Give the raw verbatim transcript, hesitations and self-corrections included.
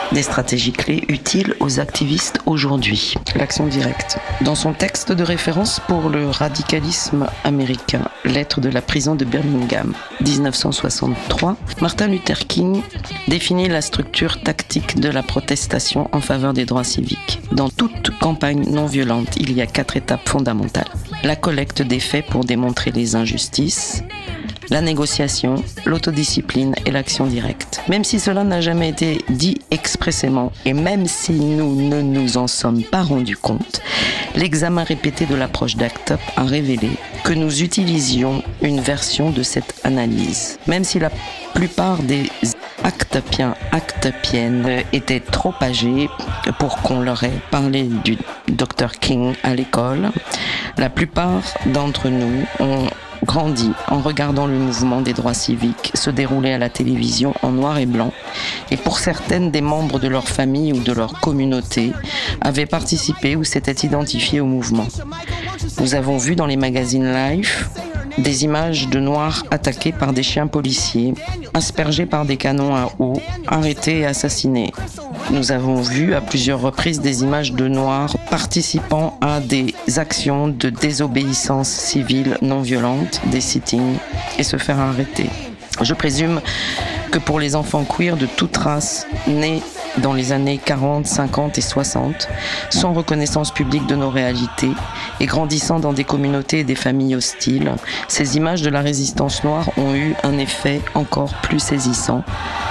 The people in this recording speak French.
Des stratégies clés utiles aux activistes aujourd'hui. L'action directe. Dans son texte de référence pour le radicalisme américain, Lettres de la prison de Birmingham, dix-neuf cent soixante-trois, Martin Luther King définit la structure tactique de la protestation en faveur des droits civiques. Dans toute campagne non violente, il y a quatre étapes fondamentales. La collecte des faits pour démontrer les injustices, la négociation, l'autodiscipline et l'action directe. Même si cela n'a jamais été dit expressément et même si nous ne nous en sommes pas rendus compte, l'examen répété de l'approche d'Act Up a révélé que nous utilisions une version de cette analyse. Même si la plupart des actapiens, actapiennes étaient trop âgés pour qu'on leur ait parlé du docteur King à l'école, la plupart d'entre nous ont grandi en regardant le mouvement des droits civiques se dérouler à la télévision en noir et blanc, et pour certaines, des membres de leur famille ou de leur communauté avaient participé ou s'étaient identifiés au mouvement. Nous avons vu dans les magazines Life des images de Noirs attaqués par des chiens policiers, aspergés par des canons à eau, arrêtés et assassinés. Nous avons vu à plusieurs reprises des images de Noirs participant à des actions de désobéissance civile non violente, des sit-ins, et se faire arrêter. Je présume que pour les enfants queer de toute race nés dans les années quarante, cinquante et soixante, sans reconnaissance publique de nos réalités et grandissant dans des communautés et des familles hostiles, ces images de la résistance noire ont eu un effet encore plus saisissant.